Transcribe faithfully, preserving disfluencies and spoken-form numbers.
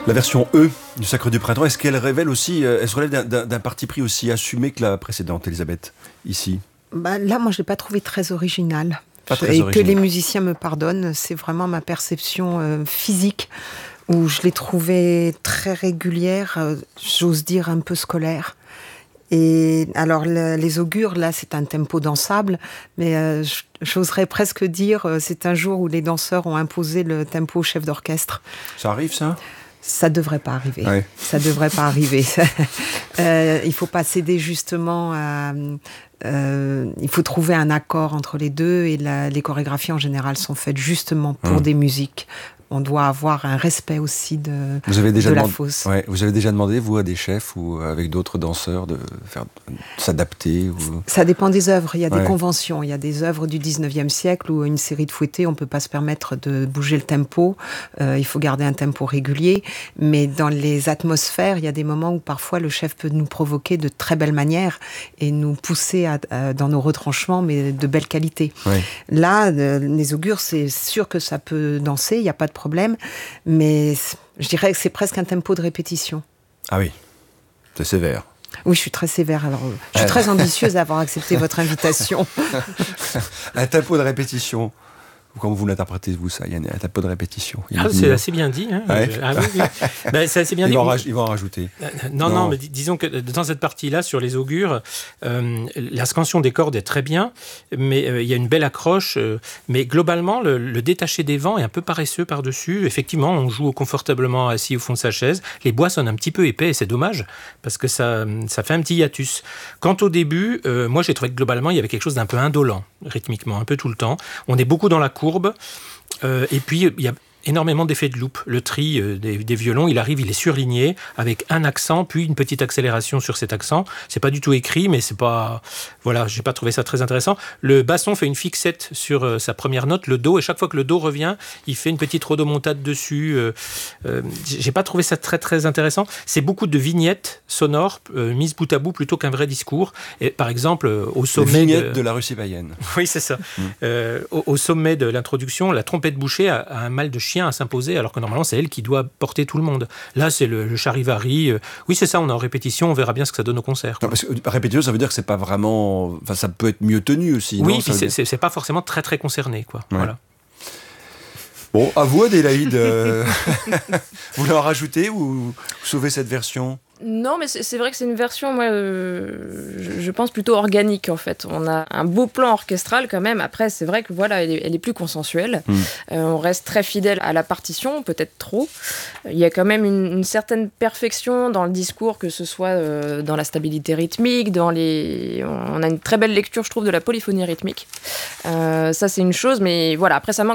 La version E du Sacre du Printemps, est-ce qu'elle révèle aussi, elle se relève d'un, d'un, d'un parti pris aussi assumé que la précédente, Elisabeth, ici? Bah, là, moi, je ne l'ai pas trouvé très original. Pas très et original. Que les musiciens me pardonnent, c'est vraiment ma perception euh, physique, où je l'ai trouvée très régulière, euh, j'ose dire un peu scolaire. Et alors, le, les augures, là, c'est un tempo dansable, mais euh, j'oserais presque dire, euh, c'est un jour où les danseurs ont imposé le tempo au chef d'orchestre. Ça arrive, ça? Ça devrait pas arriver. Ouais. Ça devrait pas arriver. euh, il faut pas céder justement à... Euh, il faut trouver un accord entre les deux, et la, les chorégraphies en général sont faites justement pour mmh. des musiques. On doit avoir un respect aussi de, vous avez déjà de demandé, la fosse. Ouais, vous avez déjà demandé, vous, à des chefs ou avec d'autres danseurs de, faire, de s'adapter ou... Ça dépend des œuvres. Il y a des ouais. conventions. Il y a des œuvres du dix-neuvième siècle où une série de fouettés, on ne peut pas se permettre de bouger le tempo. Euh, il faut garder un tempo régulier. Mais dans les atmosphères, il y a des moments où parfois le chef peut nous provoquer de très belles manières et nous pousser à, à, dans nos retranchements, mais de belle qualité. Ouais. Là, euh, les augures, c'est sûr que ça peut danser, il n'y a pas de problème, mais je dirais que c'est presque un tempo de répétition. Ah oui, c'est sévère. Oui, je suis très sévère. Alors, je suis très ambitieuse d'avoir accepté votre invitation. Un tempo de répétition. Comment vous l'interprétez, vous, ça? Il y a un tempo de répétition. Ah, c'est assez bien dit. Hein. Ouais. Ah, oui, oui. Ben, c'est assez bien ils dit. Vont raj- ils vont en rajouter. Non, non, non, mais disons que dans cette partie-là, sur les augures, euh, la scansion des cordes est très bien, mais euh, il y a une belle accroche. Euh, mais globalement, le, le détaché des vents est un peu paresseux par-dessus. Effectivement, on joue confortablement assis au fond de sa chaise. Les bois sonnent un petit peu épais, et c'est dommage, parce que ça, ça fait un petit hiatus. Quant au début, euh, moi, j'ai trouvé que globalement, il y avait quelque chose d'un peu indolent, rythmiquement, un peu tout le temps. On est beaucoup dans la courbe. Euh, et puis, il y a énormément d'effets de loupe. Le tri euh, des, des violons, il arrive, il est surligné avec un accent, puis une petite accélération sur cet accent. C'est pas du tout écrit, mais c'est pas... Voilà, j'ai pas trouvé ça très intéressant. Le basson fait une fixette sur euh, sa première note, le do, et chaque fois que le do revient, il fait une petite rodomontade dessus. Euh, euh, j'ai pas trouvé ça très très intéressant. C'est beaucoup de vignettes sonores euh, mises bout à bout plutôt qu'un vrai discours. Et, par exemple, euh, au sommet... Vignettes de... de la Russie païenne. Oui, c'est ça. Mmh. Euh, au, au sommet de l'introduction, la trompette bouchée a, a un mal de chien à s'imposer, alors que normalement c'est elle qui doit porter tout le monde. Là c'est le, le charivari. Euh, oui c'est ça, on est en répétition, on verra bien ce que ça donne au concert. Non, parce que répétition, ça veut dire que c'est pas vraiment, enfin ça peut être mieux tenu aussi. Oui, non, puis c'est, dire... c'est, c'est pas forcément très très concerné, quoi. Ouais. Voilà. Bon, à vous Adélaïde, euh... vous voulez en rajouter ou vous sauvez cette version? Non, mais c'est, c'est vrai que c'est une version, moi, euh, je, je pense plutôt organique, en fait. On a un beau plan orchestral, quand même. Après, c'est vrai que, voilà, elle est, elle est plus consensuelle. Mm. Euh, on reste très fidèle à la partition, peut-être trop. Il y a quand même une, une certaine perfection dans le discours, que ce soit euh, dans la stabilité rythmique, dans les... On a une très belle lecture, je trouve, de la polyphonie rythmique. Euh, ça, c'est une chose, mais voilà, après, ça manque